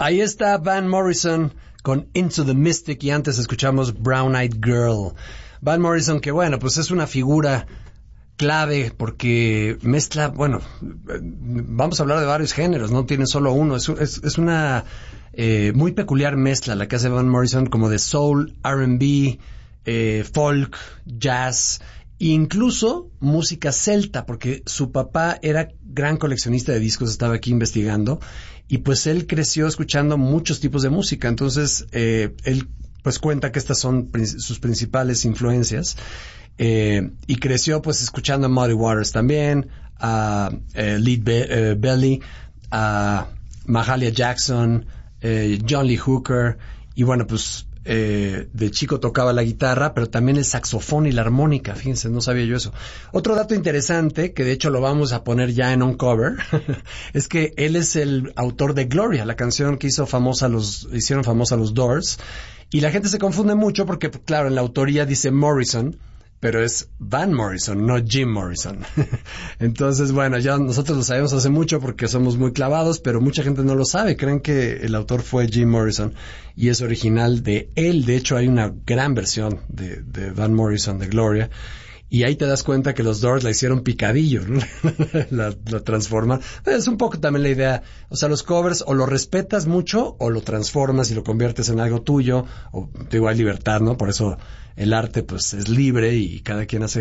Ahí está Van Morrison con Into the Mystic y antes escuchamos Brown Eyed Girl. Van Morrison, que bueno, pues es una figura clave porque mezcla, bueno, vamos a hablar de varios géneros, no tiene solo uno, es una muy peculiar mezcla la que hace Van Morrison, como de soul, R&B, folk, jazz, incluso música celta, porque su papá era gran coleccionista de discos, estaba aquí investigando, y pues él creció escuchando muchos tipos de música, entonces él pues cuenta que estas son sus principales influencias, y creció pues escuchando Muddy Waters también, a Lead Belly, a Mahalia Jackson, John Lee Hooker, y bueno, pues de chico tocaba la guitarra, pero también el saxofón y la armónica, fíjense, no sabía yo eso. Otro dato interesante, que de hecho lo vamos a poner ya en un cover, es que él es el autor de Gloria, la canción que hicieron famosa los Doors, y la gente se confunde mucho porque, claro, en la autoría dice Morrison, pero es Van Morrison, no Jim Morrison. Entonces, bueno, ya nosotros lo sabemos hace mucho porque somos muy clavados, pero mucha gente no lo sabe. Creen que el autor fue Jim Morrison y es original de él. De hecho, hay una gran versión de Van Morrison, de Gloria. Y ahí te das cuenta que los Doors la hicieron picadillo, ¿no? la transforman. Es un poco también la idea, o sea, los covers o lo respetas mucho o lo transformas y lo conviertes en algo tuyo, o digo, hay libertad, ¿no? Por eso el arte pues es libre y cada quien hace